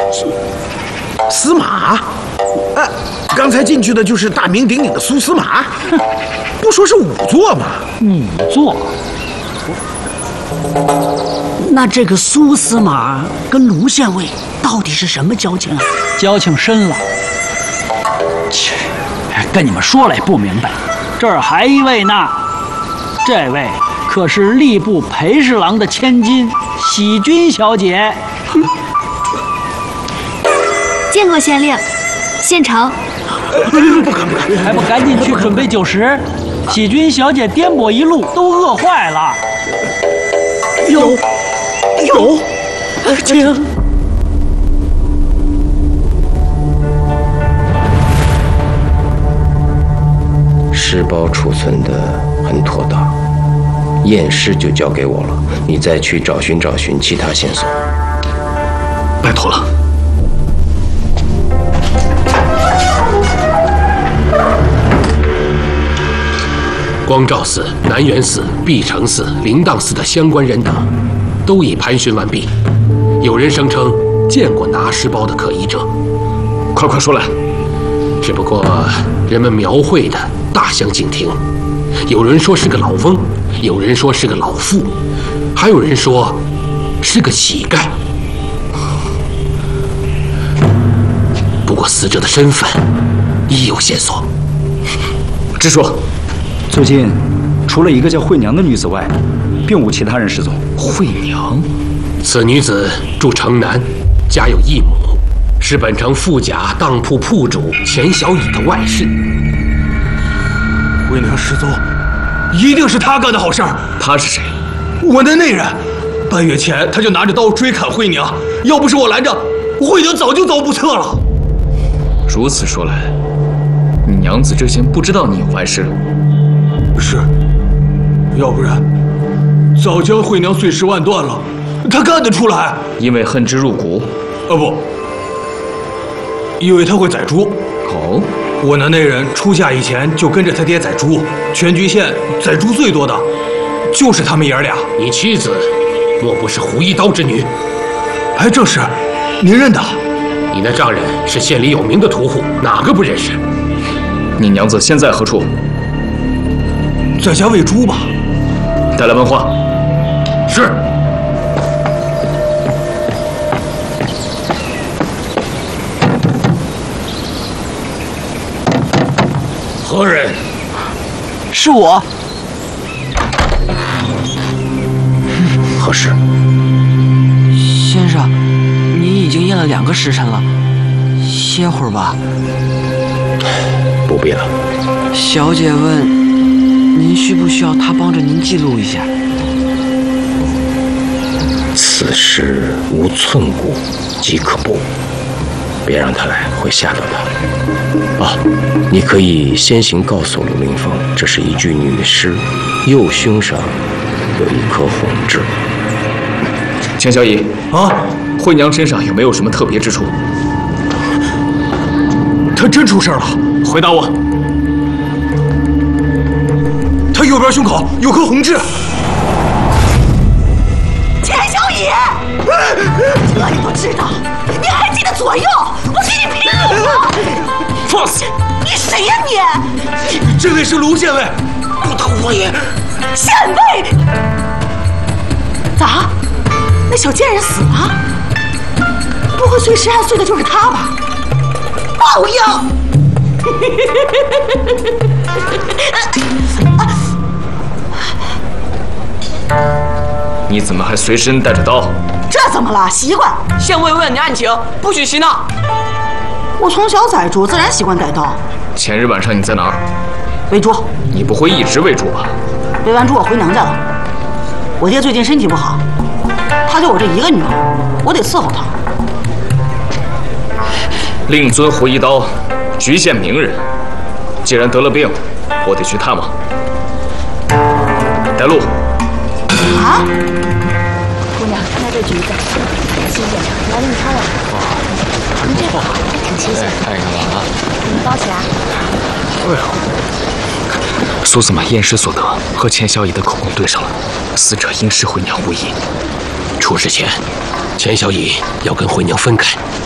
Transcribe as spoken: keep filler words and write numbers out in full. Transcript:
司马，哎，刚才进去的就是大名鼎鼎的苏司马，不说是仵作吗？ 仵作。那这个苏司马跟卢县尉到底是什么交情啊？交情深了。切，跟你们说了也不明白。这儿还一位呢，这位可是吏部裴侍郎的千金喜君小姐。 见过县令，县城。 不敢不敢， 还不赶紧去准备酒食？喜君小姐颠簸一路都饿坏了。有有，请。 尸包储存的很妥当，验尸就交给我了，你再去找寻找寻其他线索。 拜托了。 光照寺、南园寺、碧城寺、灵荡寺的相关人等，都已盘询完毕。有人声称见过拿尸包的可疑者， 快快说来。 只不过人们描绘的大相径庭，有人说是个老翁，有人说是个老妇，还有人说是个乞丐。不过死者的身份已有线索。 直说。最近，除了一个叫惠娘的女子外，并无其他人失踪。 惠娘，此女子住城南，家有一亩，是本城富甲当铺铺主钱小乙的外室。 惠娘失踪，一定是她干的好事儿。 她是谁？ 我的内人。半月前，他就拿着刀追砍惠娘，要不是我拦着，惠娘早就遭不测了。 如此说来，你娘子之前不知道你有外室。 是，要不然早将惠娘碎尸万段了。他干得出来？ 因为恨之入骨。 啊不，因为他会宰猪。 哦， 我那内人出嫁以前就跟着他爹宰猪，全局县宰猪最多的就是他们爷儿俩。 你妻子莫不是胡一刀之女？ 哎，正是，您认得？ 你那丈人是县里有名的屠户，哪个不认识？ 你娘子现在何处？ 在家喂猪吧。 带来问话。 是。何人？ 是我。 何事？ 先生，您已经验了两个时辰了，歇会儿吧。 不必了。 小姐问，您需不需要他帮着您记录一下？ 此事无寸骨，即可怖。别让他来，会吓到他。啊，你可以先行告诉鲁凌风，这是一具女尸，右胸上有一颗红痣。 钱小乙啊， 惠娘身上有没有什么特别之处？ 她真出事了！ 回答我。 她右边胸口有颗红痣。 钱小乙，这你都知道，你还记得左右？我给你拼了！ 放肆！ 你谁呀你？ 这位是卢县尉。 不得我也！县尉？咋？那小贱人死了？不会碎尸案碎的就是他吧？报应！ 你怎么还随身带着刀？ 这怎么了？习惯。 县尉问你案情，不许嬉闹。 我从小宰猪，自然习惯带刀。 前日晚上你在哪儿？ 喂猪。 你不会一直喂猪吧？ 喂完猪我回娘家了。我爹最近身体不好，他就我这一个女儿，我得伺候他。 令尊胡一刀，局县名人，既然得了病，我得去探望。带路。 啊！ 姑娘，拿这橘子，谢谢，来给你挑两个。您这个好，挺新鲜。 看一看吧啊！ 您包起来。 哎呦！苏司马验尸所得和钱小乙的口供对上了，死者应是惠娘无疑。 出事前，钱小乙要跟惠娘分开，